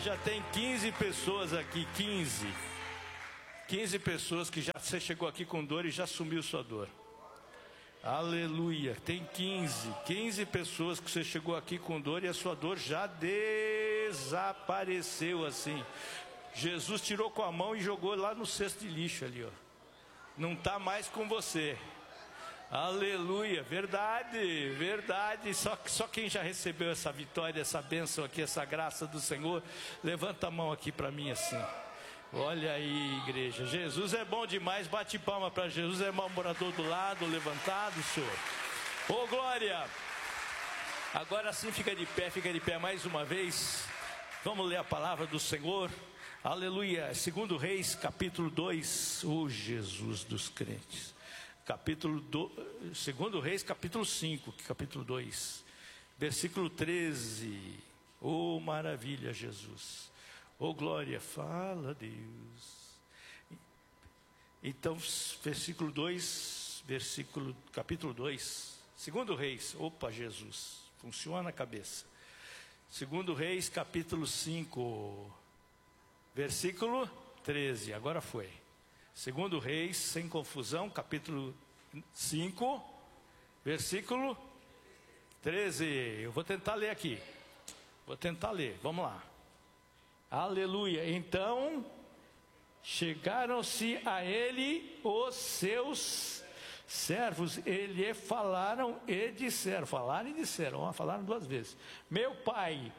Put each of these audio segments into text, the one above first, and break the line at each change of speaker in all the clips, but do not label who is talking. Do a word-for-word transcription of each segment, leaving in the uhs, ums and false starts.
Mas já tem quinze pessoas aqui, quinze. quinze pessoas que já você chegou aqui com dor e já sumiu sua dor. Aleluia. Tem quinze. quinze pessoas que você chegou aqui com dor e a sua dor já desapareceu assim. Jesus tirou com a mão e jogou lá no cesto de lixo ali, ó. Não está mais com você. Aleluia, verdade, verdade. Só, só quem já recebeu essa vitória, essa bênção aqui, essa graça do Senhor, levanta a mão aqui para mim assim. Olha aí, igreja, Jesus é bom demais. Bate palma para Jesus. É irmão morador do lado, levantado, Senhor. Ô glória. Agora sim, fica de pé, fica de pé mais uma vez. Vamos ler a palavra do Senhor. Aleluia. Segundo Reis, capítulo dois. Ô Jesus dos crentes. Capítulo do... Segundo Reis, capítulo cinco, capítulo dois, versículo treze. Oh maravilha, Jesus. Oh glória, fala Deus. Então, versículo dois, versículo, capítulo dois, Segundo Reis. Opa, Jesus, funciona a cabeça. Segundo Reis, capítulo cinco, versículo treze. Agora foi. Segundo Reis, sem confusão, capítulo cinco, versículo treze. Eu vou tentar ler aqui. Vou tentar ler, vamos lá. Aleluia. Então, chegaram-se a ele os seus servos, e lhe falaram e disseram. Falaram e disseram, ó, falaram duas vezes. Meu pai,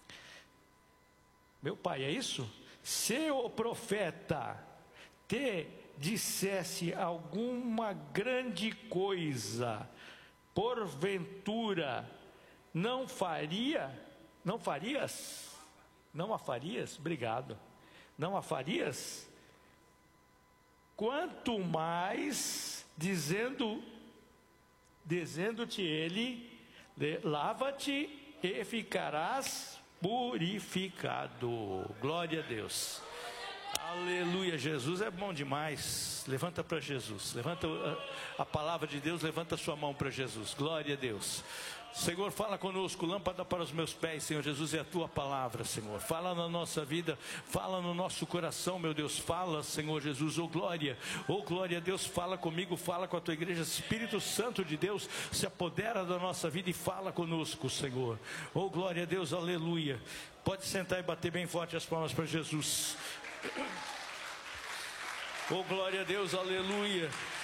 meu pai, é isso? Se o profeta te dissesse alguma grande coisa, porventura, não faria, não farias? Não a farias? Obrigado. Não a farias? Quanto mais, dizendo, dizendo-te ele, lava-te e ficarás purificado. Glória a Deus. Aleluia, Jesus é bom demais. Levanta para Jesus, levanta a, a palavra de Deus, levanta a sua mão para Jesus. Glória a Deus. Senhor, fala conosco. Lâmpada para os meus pés, Senhor Jesus, é a tua palavra, Senhor. Fala na nossa vida, fala no nosso coração, meu Deus. Fala, Senhor Jesus, oh glória, oh glória a Deus. Fala comigo, fala com a tua igreja. Espírito Santo de Deus, se apodera da nossa vida e fala conosco, Senhor. Oh glória a Deus, aleluia. Pode sentar e bater bem forte as palmas para Jesus. Oh glória a Deus, aleluia.